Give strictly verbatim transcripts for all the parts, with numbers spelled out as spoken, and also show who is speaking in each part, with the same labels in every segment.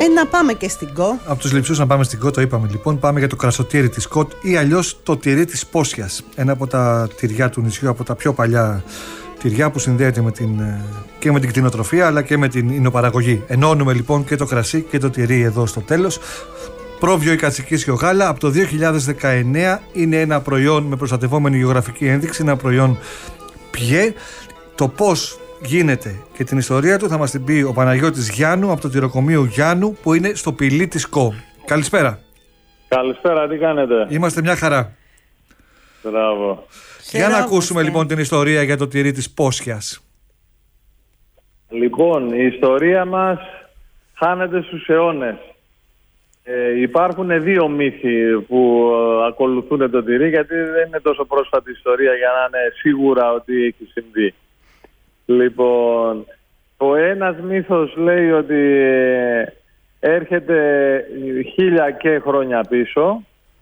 Speaker 1: να πάμε και στην Κο.
Speaker 2: Από τους Λειψιούς να πάμε στην Κο, το είπαμε λοιπόν. Πάμε για το κρασοτήρι της Κο ή αλλιώς το τυρί της Πόσιας. Ένα από τα τυριά του νησιού, από τα πιο παλιά τυριά που συνδέεται με την, και με την κτηνοτροφία αλλά και με την ινοπαραγωγή. Ενώνουμε λοιπόν και το κρασί και το τυρί εδώ στο τέλος. Πρόβιο ή κατσικίσιο γάλα από το δύο χιλιάδες δεκαεννέα, είναι ένα προϊόν με προστατευόμενη γεωγραφική ένδειξη, ένα προϊόν πιέ. Το πώς γίνεται και την ιστορία του θα μας την πει ο Παναγιώτης Γιάννου από το τυροκομείο Γιάννου που είναι στο Πηλί της Κο. Καλησπέρα.
Speaker 3: Καλησπέρα, τι κάνετε?
Speaker 2: Είμαστε μια χαρά.
Speaker 3: Μπράβο.
Speaker 2: Για να ακούσουμε λοιπόν την ιστορία για το τυρί της Πόσιας.
Speaker 3: Λοιπόν, η ιστορία μας χάνεται στους αιώνες. Ε, υπάρχουν δύο μύθοι που ε, ακολουθούν το τυρί, γιατί δεν είναι τόσο πρόσφατη ιστορία για να είναι σίγουρα ότι έχει συμβεί. Λοιπόν, ο ένας μύθος λέει ότι ε, έρχεται χίλια και χρόνια πίσω,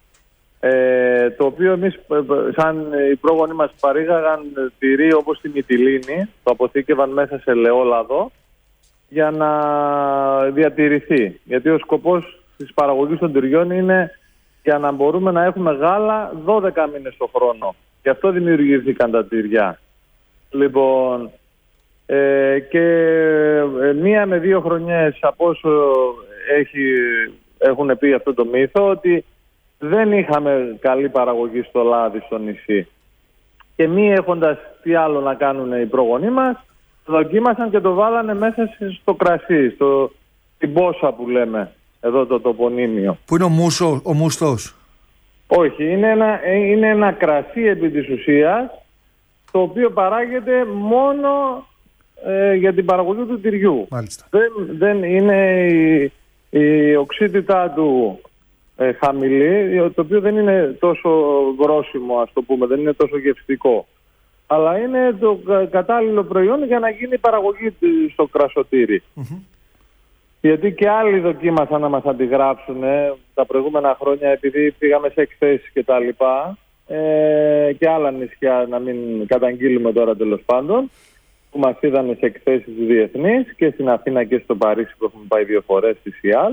Speaker 3: ε, το οποίο εμείς σαν οι πρόγονοι μας παρήγαγαν τυρί όπως τη Μυτιλήνη, το αποθήκευαν μέσα σε ελαιόλαδο για να διατηρηθεί. Γιατί ο σκοπός της παραγωγής των τυριών είναι για να μπορούμε να έχουμε γάλα δώδεκα μήνες το χρόνο. Γι' αυτό δημιουργήθηκαν τα τυριά. Λοιπόν, ε, και ε, μία με δύο χρονιές από όσο έχει, έχουν πει αυτό το μύθο, ότι δεν είχαμε καλή παραγωγή στο λάδι στο νησί. Και μη έχοντας τι άλλο να κάνουν οι πρόγονοί μας, δοκίμασαν και το βάλανε μέσα στο κρασί, στο, στην πόσα που λέμε, εδώ το τοπονύμιο.
Speaker 2: Που είναι ο, μουσο, ο μουστός?
Speaker 3: Όχι, είναι ένα, είναι ένα κρασί επί της ουσίας, το οποίο παράγεται μόνο ε, για την παραγωγή του τυριού.
Speaker 2: Μάλιστα.
Speaker 3: Δεν, δεν είναι η, η οξύτητά του ε, χαμηλή, το οποίο δεν είναι τόσο βρόσιμο, ας το πούμε, δεν είναι τόσο γευστικό. Αλλά είναι το κατάλληλο προϊόν για να γίνει η παραγωγή στο κρασοτήρι. Mm-hmm. Γιατί και άλλοι δοκίμασαν να μας αντιγράψουν ε, τα προηγούμενα χρόνια, επειδή πήγαμε σε εκθέσεις και τα λοιπά, ε, και άλλα νησιά, να μην καταγγείλουμε τώρα τέλος πάντων, που μας είδαμε σε εκθέσεις διεθνείς και στην Αθήνα και στο Παρίσι που έχουμε πάει δύο φορές στη ΣΙΑΛ,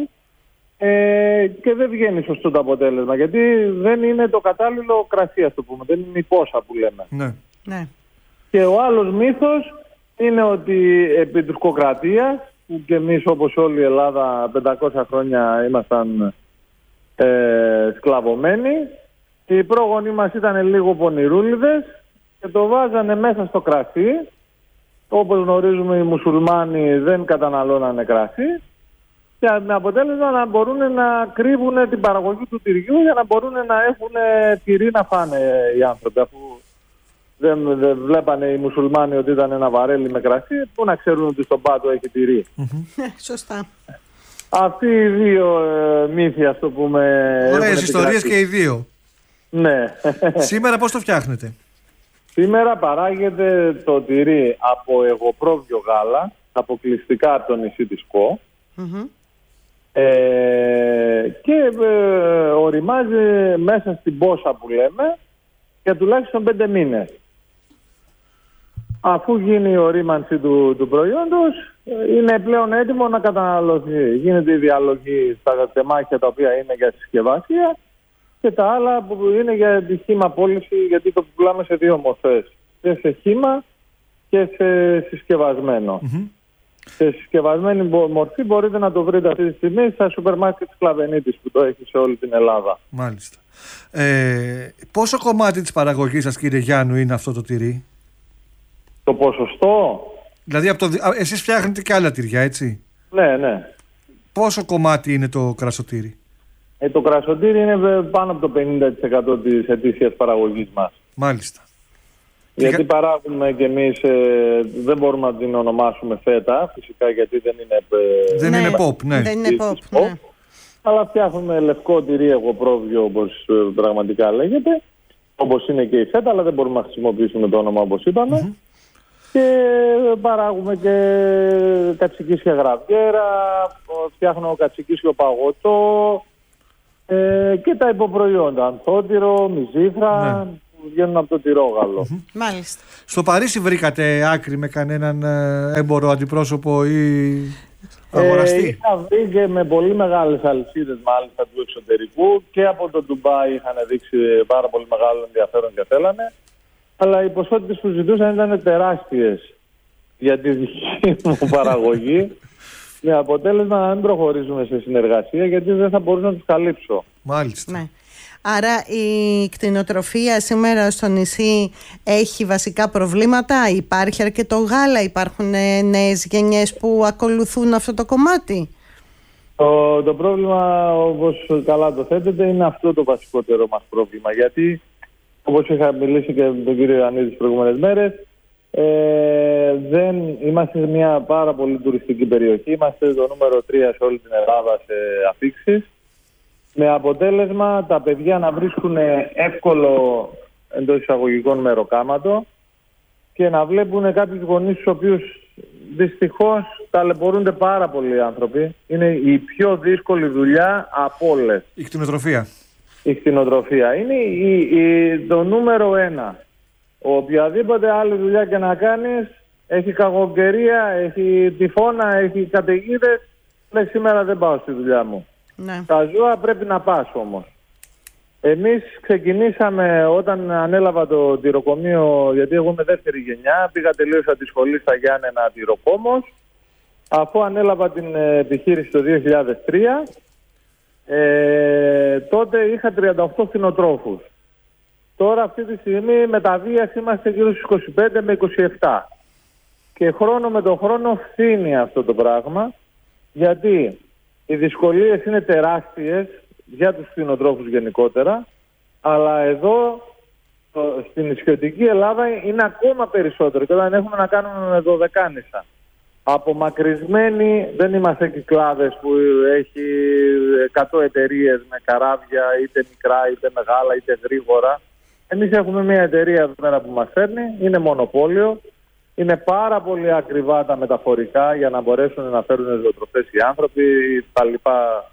Speaker 3: ε, και δεν βγαίνει σωστό το αποτέλεσμα, γιατί δεν είναι το κατάλληλο κρασί, ας το πούμε, δεν είναι η πόσα που λέμε.
Speaker 2: Ναι.
Speaker 1: Ναι.
Speaker 3: Και ο άλλος μύθος είναι ότι επί τουρκοκρατίας, που και εμείς όπως όλη η Ελλάδα πεντακόσια χρόνια ήμασταν ε, σκλαβωμένοι, οι πρόγονοι μας ήταν λίγο πονηρούλιδες και το βάζανε μέσα στο κρασί. Όπως γνωρίζουμε, οι μουσουλμάνοι δεν καταναλώνανε κρασί, και με αποτέλεσμα να μπορούν να κρύβουν την παραγωγή του τυριού για να μπορούν να έχουν τυρί να φάνε οι άνθρωποι, αφού δεν, δεν βλέπανε οι μουσουλμάνοι ότι ήταν ένα βαρέλι με κρασί, που να ξέρουν ότι στον πάτο έχει τυρί.
Speaker 1: Mm-hmm. Σωστά.
Speaker 3: Αυτοί οι δύο ε, μύθοι, ας το πούμε.
Speaker 2: Ωραίες ιστορίες και οι δύο.
Speaker 3: Ναι.
Speaker 2: Σήμερα πώς το φτιάχνετε?
Speaker 3: Σήμερα παράγεται το τυρί από εγωπρόβιο γάλα, αποκλειστικά από το νησί της Κο. Mm-hmm. Ε, και ε, οριμάζει μέσα στην πόσα που λέμε για τουλάχιστον πέντε μήνες. Αφού γίνει η ορίμανση του, του προϊόντος, είναι πλέον έτοιμο να καταναλωθεί. Γίνεται η διαλογή στα τεμάχια τα οποία είναι για συσκευασία και τα άλλα που είναι για τη χύμα πώληση, γιατί το πουλάμε σε δύο μορφές. Και σε χύμα και σε συσκευασμένο. Mm-hmm. Σε συσκευασμένη μορφή μπορείτε να το βρείτε αυτή τη στιγμή στα σούπερ μάρκετ της Κλαβενίτης που το έχει σε όλη την Ελλάδα.
Speaker 2: Μάλιστα. Ε, πόσο κομμάτι της παραγωγής σας, κύριε Γιάννου, είναι αυτό το τυρί?
Speaker 3: Το ποσοστό?
Speaker 2: Δηλαδή από το, εσείς φτιάχνετε και άλλα τυριά, έτσι?
Speaker 3: Ναι, ναι.
Speaker 2: Πόσο κομμάτι είναι το κρασοτήρι?
Speaker 3: Ε, το κρασοτήρι είναι πάνω από το πενήντα τοις εκατό της ετήσιας παραγωγής μας.
Speaker 2: Μάλιστα.
Speaker 3: Γιατί
Speaker 2: και...
Speaker 3: παράγουμε και εμείς, ε, δεν μπορούμε να την ονομάσουμε φέτα, φυσικά, γιατί δεν είναι... Ε,
Speaker 2: δεν
Speaker 1: ναι,
Speaker 2: είναι pop, ναι.
Speaker 1: Δεν είναι pop, ναι.
Speaker 3: Αλλά φτιάχνουμε λευκό τυρί εγωπρόβιο, όπως ε, πραγματικά λέγεται, όπως είναι και η φέτα, αλλά δεν μπορούμε να χρησιμοποιήσουμε το όνομα όπως είπαμε. Mm-hmm. Και παράγουμε και κατσικίσια γραβιέρα, φτιάχνω κατσικίσιο παγωτό ε, και τα υποπροϊόντα, ανθότυρο, μυζήθρα, ναι, που βγαίνουν από το τυρόγαλο.
Speaker 1: Mm-hmm. Μάλιστα.
Speaker 2: Στο Παρίσι βρήκατε άκρη με κανέναν έμπορο, αντιπρόσωπο ή... αγοραστεί.
Speaker 3: Ε, είχα βρει και με πολύ μεγάλες αλυσίδες μάλιστα του εξωτερικού και από το Ντουμπάι είχαν δείξει πάρα πολύ μεγάλο ενδιαφέρον και θέλανε. Αλλά οι ποσότητες που ζητούσαν ήταν τεράστιες για τη δική μου παραγωγή. Με αποτέλεσμα να μην προχωρήσουμε σε συνεργασία γιατί δεν θα μπορούσα να τους καλύψω.
Speaker 2: Μάλιστα.
Speaker 1: Ναι. Άρα η κτηνοτροφία σήμερα στο νησί έχει βασικά προβλήματα, υπάρχει αρκετό γάλα, υπάρχουν νέες γενιές που ακολουθούν αυτό το κομμάτι.
Speaker 3: Το, το πρόβλημα, όπως καλά το θέτετε, είναι αυτό το βασικότερο μας πρόβλημα. Γιατί, όπως είχα μιλήσει και με τον κύριο Ιωαννίδη τις προηγούμενες μέρες, ε, δεν, είμαστε σε μια πάρα πολύ τουριστική περιοχή. Είμαστε το νούμερο τρία σε όλη την Ελλάδα σε αφήξεις. Με αποτέλεσμα τα παιδιά να βρίσκουν εύκολο εντός εισαγωγικών μεροκάματο και να βλέπουν κάποιους γονείς τους οποίους δυστυχώς ταλαιπωρούνται πάρα πολλοί άνθρωποι. Είναι η πιο δύσκολη δουλειά από όλες.
Speaker 2: Η κτηνοτροφία.
Speaker 3: Η κτηνοτροφία είναι η, η, το νούμερο ένα. Οποιαδήποτε άλλη δουλειά και να κάνεις, έχει κακοκαιρία, έχει τυφώνα, έχει καταιγίδες, λέει σήμερα δεν πάω στη δουλειά μου.
Speaker 1: Ναι.
Speaker 3: Τα ζώα πρέπει να πας όμως. Εμείς ξεκινήσαμε όταν ανέλαβα το τυροκομείο, γιατί εγώ είμαι δεύτερη γενιά, πήγα τελείωσα τη σχολή στα Γιάννενα τυροκόμος. Αφού ανέλαβα την επιχείρηση το δύο χιλιάδες τρία, ε, τότε είχα τριάντα οκτώ κτηνοτρόφους. Τώρα αυτή τη στιγμή με τα βίας είμαστε γύρω στους είκοσι πέντε με είκοσι επτά. Και χρόνο με τον χρόνο φθήνει αυτό το πράγμα, γιατί οι δυσκολίες είναι τεράστιες για τους κτηνοτρόφους γενικότερα, αλλά εδώ στην νησιωτική Ελλάδα είναι ακόμα περισσότερο και όταν έχουμε να κάνουμε με δωδεκάνησα. Απομακρυσμένοι δεν είμαστε κυκλάδες που έχει εκατό εταιρείες με καράβια, είτε μικρά είτε μεγάλα είτε γρήγορα. Εμείς έχουμε μια εταιρεία εδώ πέρα που μας φέρνει, είναι μονοπόλιο. Είναι πάρα πολύ ακριβά τα μεταφορικά για να μπορέσουν να φέρουν ζωοτροφές οι άνθρωποι, τα λοιπά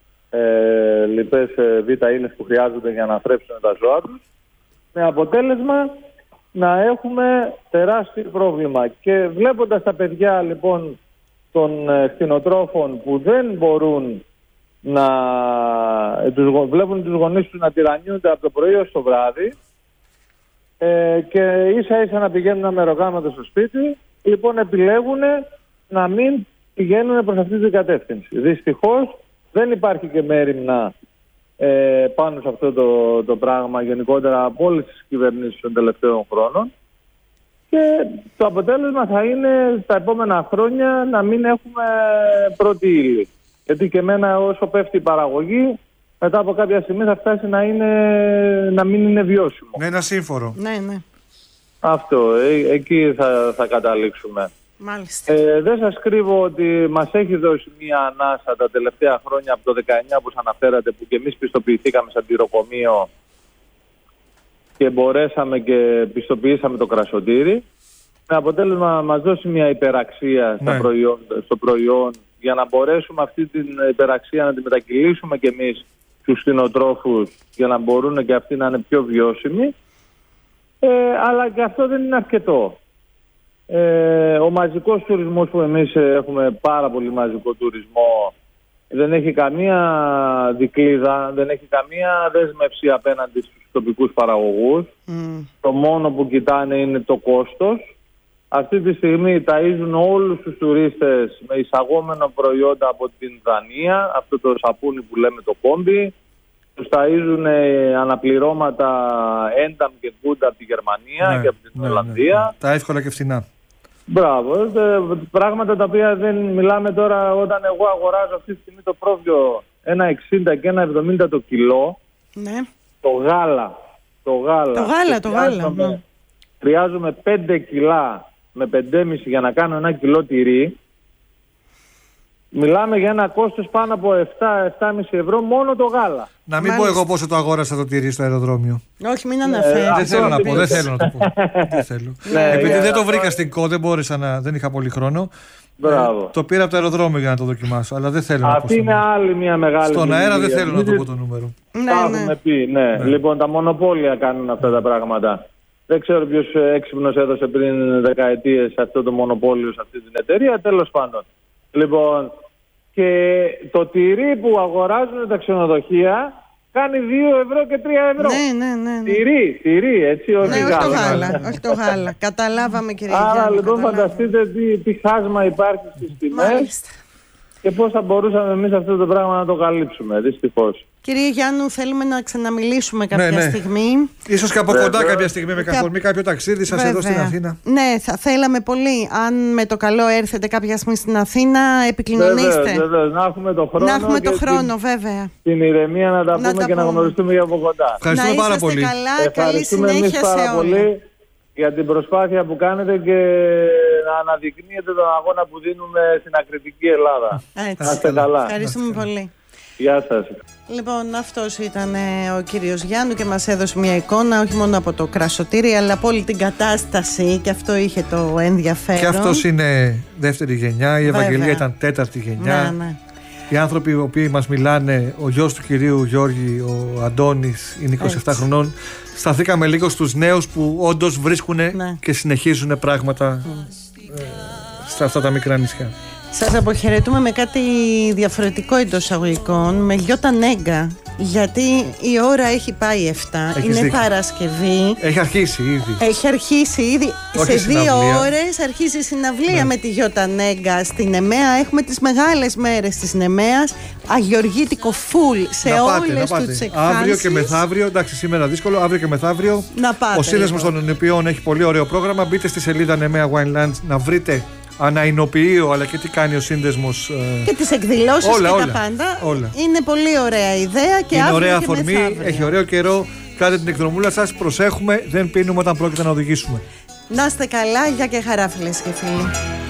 Speaker 3: ε, λοιπές ε, β' ίνες που χρειάζονται για να θρέψουν τα ζώα τους. Με αποτέλεσμα να έχουμε τεράστιο πρόβλημα. Και βλέποντας τα παιδιά λοιπόν των ε, κτηνοτρόφων που δεν μπορούν να ε, τους, βλέπουν τους γονείς τους να τυραννιούνται από το πρωί ως το βράδυ, Ε, και ίσα ίσα να πηγαίνουν να μεροκάματο στο σπίτι, λοιπόν επιλέγουν να μην πηγαίνουν προς αυτή την κατεύθυνση. Δυστυχώς δεν υπάρχει και μέριμνα ε, πάνω σε αυτό το, το πράγμα γενικότερα από όλες τις κυβερνήσεις των τελευταίων χρόνων και το αποτέλεσμα θα είναι στα επόμενα χρόνια να μην έχουμε πρώτη ύλη. Γιατί και εμένα όσο πέφτει η παραγωγή, μετά από κάποια στιγμή θα φτάσει να, είναι, να μην είναι βιώσιμο.
Speaker 2: Ναι, ένα σύμφορο.
Speaker 1: Ναι, ναι.
Speaker 3: Αυτό, ε, εκεί θα, θα καταλήξουμε.
Speaker 1: Μάλιστα.
Speaker 3: Ε, δεν σας κρύβω ότι μας έχει δώσει μία ανάσα τα τελευταία χρόνια από το δεκαεννιά που σας αναφέρατε, που και εμείς πιστοποιηθήκαμε σαν τυροκομείο και μπορέσαμε και πιστοποιήσαμε το κρασοτήρι. Με αποτέλεσμα να μας δώσει μία υπεραξία στα
Speaker 2: ναι.
Speaker 3: προϊόν, στο προϊόν για να μπορέσουμε αυτή την υπεραξία να τη μετακυλήσουμε και εμείς στους κτηνοτρόφους για να μπορούν και αυτοί να είναι πιο βιώσιμοι. Ε, αλλά και αυτό δεν είναι αρκετό. Ε, ο μαζικός τουρισμός που εμείς έχουμε πάρα πολύ μαζικό τουρισμό δεν έχει καμία δικλείδα, δεν έχει καμία δέσμευση απέναντι στους τοπικούς παραγωγούς. Mm. Το μόνο που κοιτάνε είναι το κόστος. Αυτή τη στιγμή ταΐζουν όλους τους τουρίστες με εισαγόμενο προϊόντα από την Δανία, αυτό το σαπούνι που λέμε το κόμπι. Τους ταΐζουν αναπληρώματα ένταμ και γκούντα από τη Γερμανία
Speaker 2: ναι,
Speaker 3: και από την
Speaker 2: ναι,
Speaker 3: Ολλανδία.
Speaker 2: Ναι, ναι. Τα εύκολα και φθηνά.
Speaker 3: Μπράβο. Πράγματα τα οποία δεν μιλάμε τώρα όταν εγώ αγοράζω αυτή τη στιγμή το πρόβιο ένα εξήντα και ένα εβδομήντα το κιλό.
Speaker 1: Ναι.
Speaker 3: Το γάλα. Το γάλα.
Speaker 1: Το γάλα, το γάλα. Ναι.
Speaker 3: Χρειάζομαι πέντε κιλά με πέντε κόμμα πέντε για να κάνω ένα κιλό τυρί. Μιλάμε για ένα κόστος πάνω από επτά με επτά κόμμα πέντε ευρώ μόνο το γάλα.
Speaker 2: Να μην Μάλιστα. πω εγώ πόσο το αγόρασα το τυρί στο αεροδρόμιο.
Speaker 1: Όχι, μην αναφέρει.
Speaker 2: Ε, δεν θέλω να πω, δεν θέλω να το πω. δεν θέλω.
Speaker 3: Ναι,
Speaker 2: Επειδή
Speaker 3: yeah,
Speaker 2: δεν το
Speaker 3: yeah,
Speaker 2: βρήκα
Speaker 3: yeah.
Speaker 2: στην ΚΟ, δεν μπόρεσα να, δεν είχα πολύ χρόνο.
Speaker 3: Μπράβο.
Speaker 2: Ε, το πήρα από το αεροδρόμιο για να το δοκιμάσω, αλλά δεν θέλω
Speaker 3: Αυτή
Speaker 2: να πω.
Speaker 3: είναι άλλη μια μεγάλη.
Speaker 2: Στον αέρα δεν θέλω να το πω το νούμερο.
Speaker 1: Ναι,
Speaker 3: τα
Speaker 1: ναι.
Speaker 3: έχουμε πει, ναι. ναι. Λοιπόν, τα μονοπόλια κάνουν αυτά τα πράγματα. Δεν ξέρω ποιος έξυπνος έδωσε πριν δεκαετίες αυτό το μονοπόλιο σε αυτή την εταιρεία. Τέλος πάντων. Λοιπόν, και το τυρί που αγοράζουν τα ξενοδοχεία κάνει δύο ευρώ και τρία ευρώ.
Speaker 1: Ναι, ναι, ναι, ναι.
Speaker 3: Τυρί, τυρί, έτσι, όχι,
Speaker 1: ναι, όχι
Speaker 3: γάλα.
Speaker 1: το γάλα. Όχι το γάλα. Καταλάβαμε, κύριε
Speaker 3: Άρα
Speaker 1: Γιάννη,
Speaker 3: λοιπόν
Speaker 1: καταλάβαμε.
Speaker 3: φανταστείτε τι, τι χάσμα υπάρχει στις τιμές.
Speaker 1: Μάλιστα.
Speaker 3: Και πώς θα μπορούσαμε εμείς αυτό το πράγμα να το καλύψουμε, δυστυχώς.
Speaker 1: Κύριε Γιάννου, θέλουμε να ξαναμιλήσουμε κάποια
Speaker 2: ναι, ναι.
Speaker 1: στιγμή.
Speaker 2: Ίσως και από
Speaker 3: Βέβαια.
Speaker 2: κοντά κάποια στιγμή με καθορμή κάποιο ταξίδι σας εδώ στην Αθήνα.
Speaker 1: Ναι, θα θέλαμε πολύ. Αν με το καλό έρθετε κάποια στιγμή στην Αθήνα, επικοινωνήστε.
Speaker 3: Βεβαίως, βεβαίως. Να έχουμε το χρόνο,
Speaker 1: Να έχουμε
Speaker 3: και
Speaker 1: το χρόνο,
Speaker 3: την,
Speaker 1: βέβαια.
Speaker 3: την ηρεμία να τα
Speaker 1: Να
Speaker 3: πούμε
Speaker 1: τα
Speaker 3: και
Speaker 1: πούμε.
Speaker 3: να γνωριστούμε για από κοντά.
Speaker 2: Ευχαριστούμε
Speaker 1: να
Speaker 2: πάρα
Speaker 1: είσαστε
Speaker 2: πολύ.
Speaker 1: καλά, καλή
Speaker 3: Ευχαριστούμε εμείς
Speaker 1: συνέχεια
Speaker 3: πάρα
Speaker 1: σε όλα.
Speaker 3: πολύ για την προσπάθεια που κάνετε και να αναδεικνύετε τον αγώνα που δίνουμε στην ακριτική Ελλάδα.
Speaker 1: Έτσι.
Speaker 3: Να είστε καλά.
Speaker 1: Ευχαριστούμε πολύ.
Speaker 3: Γεια σας.
Speaker 1: Λοιπόν, αυτός ήταν ε, ο κύριος Γιάννου και μας έδωσε μια εικόνα όχι μόνο από το κρασωτήρι αλλά από όλη την κατάσταση, και αυτό είχε το ενδιαφέρον.
Speaker 2: Και αυτός είναι δεύτερη γενιά, η Ευαγγελία
Speaker 1: Βέβαια.
Speaker 2: ήταν τέταρτη γενιά.
Speaker 1: Ναι, ναι.
Speaker 2: Οι άνθρωποι οι οποίοι μας μιλάνε, ο γιος του κυρίου Γιώργη, ο Αντώνης, είναι είκοσι επτά
Speaker 1: Έτσι.
Speaker 2: χρονών. Σταθήκαμε λίγο στους νέους που όντως βρίσκουν
Speaker 1: Ναι.
Speaker 2: και συνεχίζουν πράγματα ε, σε αυτά τα μικρά νησιά.
Speaker 1: Σας αποχαιρετούμε με κάτι διαφορετικό εντός εισαγωγικών, με Γιώτα Νέγκα, γιατί η ώρα έχει πάει εφτά,
Speaker 2: Έχεις
Speaker 1: είναι
Speaker 2: δίκιο.
Speaker 1: Παρασκευή.
Speaker 2: Έχει αρχίσει ήδη.
Speaker 1: Έχει αρχίσει ήδη.
Speaker 2: Όχι
Speaker 1: σε
Speaker 2: συναυλία.
Speaker 1: δύο ώρες αρχίζει η συναυλία
Speaker 2: Ναι.
Speaker 1: με τη Γιώτα Νέγκα στην ΕΜΕΑ. Έχουμε τις μεγάλες μέρες της ΕΜΕΑς. Αγιοργήτικο φουλ σε
Speaker 2: να πάτε,
Speaker 1: όλες
Speaker 2: να
Speaker 1: τους
Speaker 2: πάτε.
Speaker 1: τις εκφάνσεις.
Speaker 2: Αύριο και μεθαύριο, εντάξει σήμερα δύσκολο, αύριο και μεθαύριο.
Speaker 1: Να πάτε,
Speaker 2: Ο Σύνδεσμος
Speaker 1: λοιπόν.
Speaker 2: των Ηνοποιών έχει πολύ ωραίο πρόγραμμα. Μπείτε στη σελίδα Νεμέα Winelands να βρείτε αναεινοποιείο, αλλά και τι κάνει ο Σύνδεσμος. ε,
Speaker 1: Και τις εκδηλώσεις
Speaker 2: όλα,
Speaker 1: και
Speaker 2: όλα,
Speaker 1: τα πάντα.
Speaker 2: όλα.
Speaker 1: Είναι πολύ ωραία ιδέα και
Speaker 2: Είναι
Speaker 1: αύριο
Speaker 2: ωραία
Speaker 1: και
Speaker 2: αφορμή,
Speaker 1: μεθαύριο.
Speaker 2: έχει ωραίο καιρό. Κάντε την εκδρομούλα σας, προσέχουμε, δεν πίνουμε όταν πρόκειται να οδηγήσουμε.
Speaker 1: Να είστε καλά, γεια και χαρά, φίλες και φίλοι.